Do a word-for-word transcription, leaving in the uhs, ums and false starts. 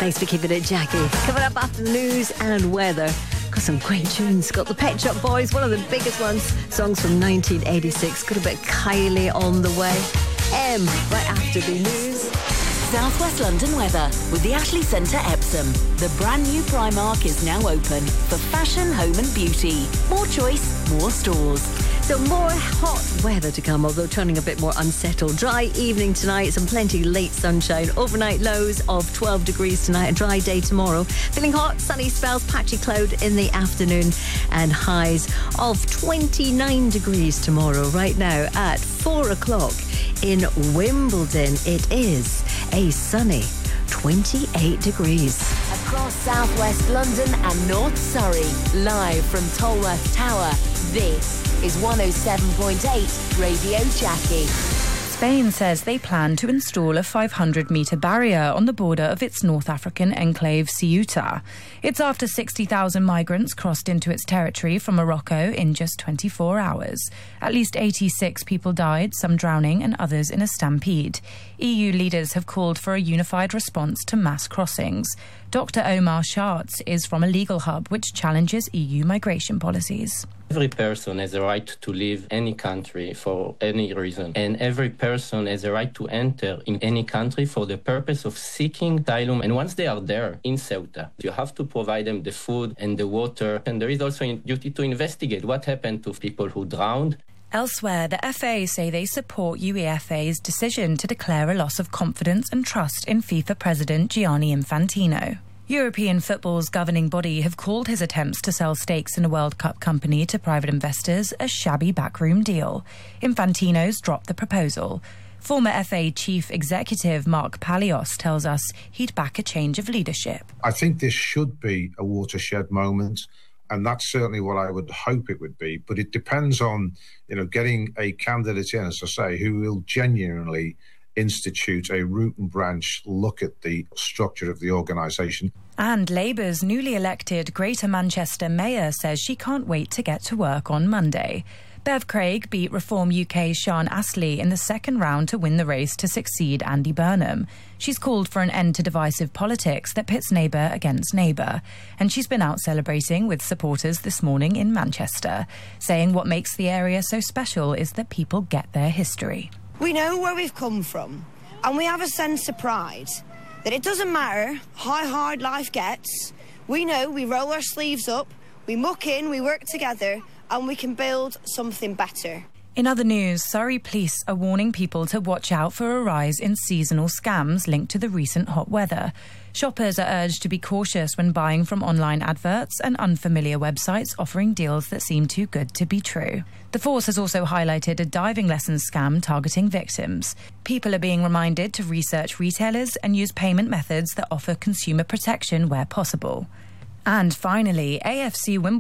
Thanks for keeping it, Jackie. Coming up after the news and weather. Got some great tunes. Got the Pet Shop Boys, one of the biggest ones. Songs from nineteen eighty-six. Got a bit of Kylie on the way. M, right after the news. Southwest London weather with the Ashley Centre Epsom. The brand new Primark is now open for fashion, home and beauty. More choice, more stores. So more hot weather to come, although turning a bit more unsettled. Dry evening tonight, some plenty late sunshine. Overnight lows of twelve degrees tonight, a dry day tomorrow. Feeling hot, sunny spells, patchy cloud in the afternoon, and highs of twenty-nine degrees tomorrow. Right now at four o'clock in Wimbledon, it is a sunny twenty-eight degrees. Across southwest London and North Surrey, live from Tolworth Tower, this is one oh seven point eight Radio Jackie. Spain says they plan to install a five hundred metre barrier on the border of its North African enclave Ceuta. It's after sixty thousand migrants crossed into its territory from Morocco in just twenty-four hours. At least eighty-six people died, some drowning and others in a stampede. E U leaders have called for a unified response to mass crossings. Doctor Omar Schatz is from a legal hub which challenges E U migration policies. Every person has a right to leave any country for any reason, and every person has a right to enter in any country for the purpose of seeking asylum. And once they are there in Ceuta, you have to provide them the food and the water. And there is also a duty to investigate what happened to people who drowned. Elsewhere, the F A say they support UEFA's decision to declare a loss of confidence and trust in FIFA President Gianni Infantino. European football's governing body have called his attempts to sell stakes in a World Cup company to private investors a shabby backroom deal. Infantino's dropped the proposal. Former F A Chief Executive Mark Palios tells us he'd back a change of leadership. I think this should be a watershed moment, and that's certainly what I would hope it would be. But it depends on, you know, getting a candidate in, as I say, who will genuinely institute a root and branch look at the structure of the organisation. And Labour's newly elected Greater Manchester Mayor says she can't wait to get to work on Monday. Bev Craig beat Reform U K's Sian Astley in the second round to win the race to succeed Andy Burnham. She's called for an end to divisive politics that pits neighbour against neighbour. And she's been out celebrating with supporters this morning in Manchester, saying what makes the area so special is that people get their history. We know where we've come from, and we have a sense of pride that it doesn't matter how hard life gets. We know we roll our sleeves up, we muck in, we work together, and we can build something better. In other news, Surrey police are warning people to watch out for a rise in seasonal scams linked to the recent hot weather. Shoppers are urged to be cautious when buying from online adverts and unfamiliar websites offering deals that seem too good to be true. The force has also highlighted a diving lessons scam targeting victims. People are being reminded to research retailers and use payment methods that offer consumer protection where possible. And finally, A F C Wimbledon